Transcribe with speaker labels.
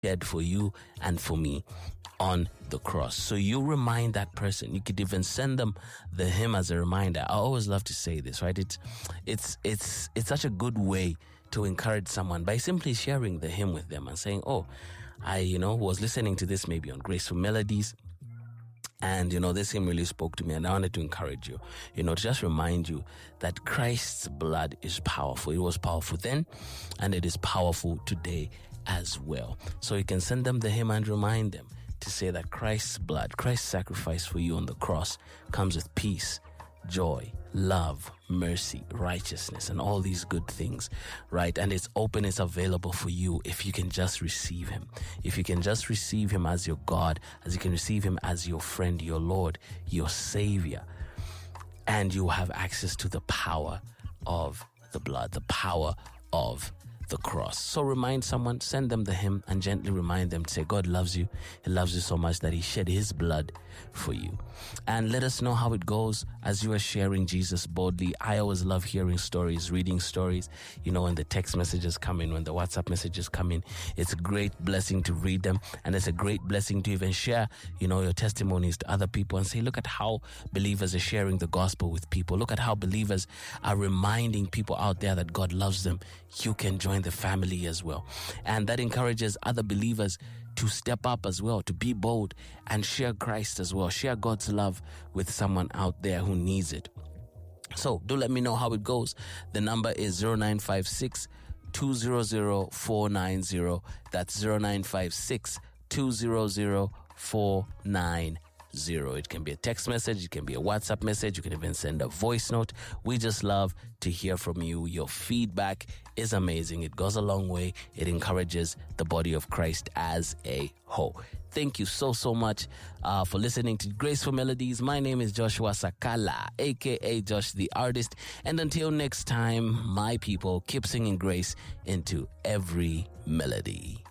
Speaker 1: shed for you and for me on the cross. So you remind that person. You could even send them the hymn as a reminder. I always love to say this, right? It's such a good way to encourage someone by simply sharing the hymn with them and saying, oh, I was listening to this maybe on Graceful Melodies, and this hymn really spoke to me, and I wanted to encourage you, to just remind you that Christ's blood is powerful. It was powerful then, and it is powerful today as well. So you can send them the hymn and remind them to say that Christ's blood, Christ's sacrifice for you on the cross comes with peace, joy, love, mercy, righteousness, and all these good things, right? And it's open, it's available for you if you can just receive him. If you can just receive him as your God, as you can receive him as your friend, your Lord, your Savior, and you have access to the power of the blood, the power of the cross. So remind someone, send them the hymn, and gently remind them to say, God loves you. He loves you so much that he shed his blood for you. And let us know how it goes as you are sharing Jesus boldly. I always love hearing stories, reading stories, when the text messages come in, when the WhatsApp messages come in. It's a great blessing to read them, and it's a great blessing to even share, your testimonies to other people and say, look at how believers are sharing the gospel with people. Look at how believers are reminding people out there that God loves them. You can join the family as well. And that encourages other believers to step up as well, to be bold and share Christ as well, share God's love with someone out there who needs it. So do let me know how it goes. The number is 0956 200 490. That's 0956 200 490. It can be a text message, it can be a WhatsApp message, you can even send a voice note. We just love to hear from you. Your feedback is amazing. It goes a long way. It encourages the body of Christ as a whole. Thank you so much for listening to Graceful Melodies. My name is Joshua Sakala, aka Josh the Artist. And until next time, my people, keep singing grace into every melody.